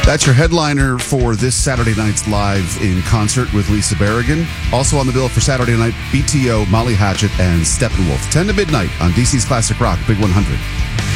That's your headliner for this Saturday night's Live in Concert with Lisa Berrigan. Also on the bill for Saturday night, BTO, Molly Hatchet, and Steppenwolf. 10 to midnight on DC's Classic Rock, Big 100.